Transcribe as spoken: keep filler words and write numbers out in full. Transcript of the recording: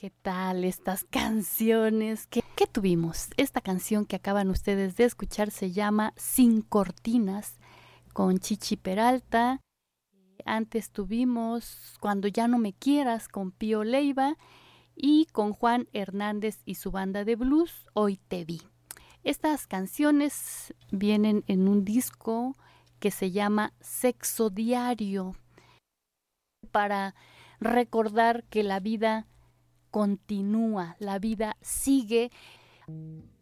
¿Qué tal estas canciones? ¿Qué, qué tuvimos? Esta canción que acaban ustedes de escuchar se llama Sin Cortinas, con Chichi Peralta. Antes tuvimos Cuando ya no me quieras, con Pío Leiva. Y con Juan Hernández y su banda de blues, Hoy te vi. Estas canciones vienen en un disco que se llama Sexo Diario, para recordar que la vida continúa, la vida sigue.